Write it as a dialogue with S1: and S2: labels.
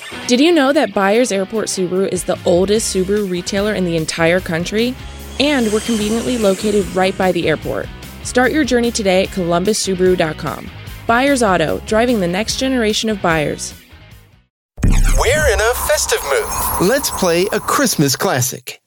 S1: Did you know that Byers Airport Subaru is the oldest Subaru retailer in the entire country? And we're conveniently located right by the airport. Start your journey today at columbussubaru.com. Byers Auto, driving the next generation of buyers.
S2: We're in a festive mood. Let's play a Christmas classic.